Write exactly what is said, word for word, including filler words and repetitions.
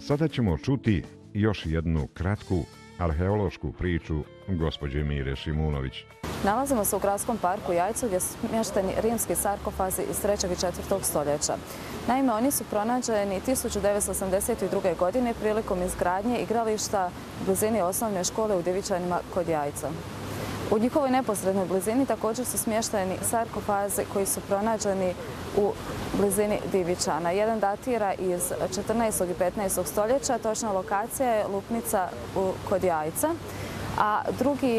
Sada ćemo čuti još jednu kratku arheološku priču gospođe Mire Šimunović. Nalazimo se u Gradskom parku Jajcu gdje su smješteni rimski sarkofazi iz trećeg i četvrtog stoljeća. Naime, oni su pronađeni tisuću devetsto osamdeset druge. godine prilikom izgradnje igrališta u blizini osnovne škole u Divičanima kod Jajca. U njihovoj neposrednoj blizini također su smješteni sarkofazi koji su pronađeni u blizini Divičana. Jedan datira iz četrnaestog i petnaestog stoljeća, točna lokacija je Lupnica kod Jajca, a drugi